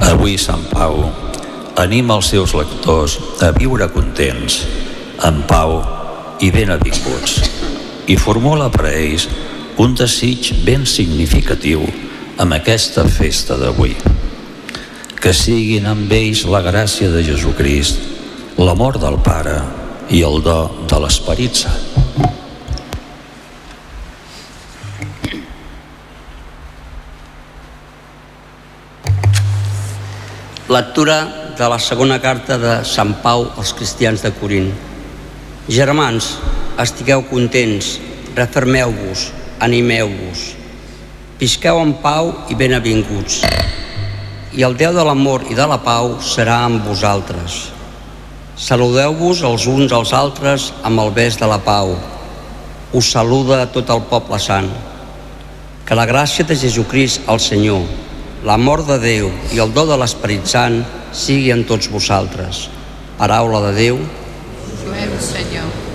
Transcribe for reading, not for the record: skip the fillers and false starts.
Avui Sant Pau anima els seus lectors a viure contents, en pau i benvinguts, i formula per a ells un desig ben significatiu amb aquesta festa d'avui. Que siguin amb ells la gràcia de Jesucrist, l'amor del Pare i el do de l'Esperit Sant. Lectura de la segona carta de Sant Pau als cristians de Corint. Germans, estigueu contents, refermeu-vos, animeu-vos. Visqueu en pau i benvinguts. I el Déu de l'amor i de la pau serà amb vosaltres. Saludeu-vos els uns als altres amb el bes de la pau. Us saluda tot el poble sant. Que la gràcia de Jesucrist, el Senyor, l'amor de Déu i el do de l'Esperit Sant sigui en tots vosaltres. Paraula de Déu. Senyor.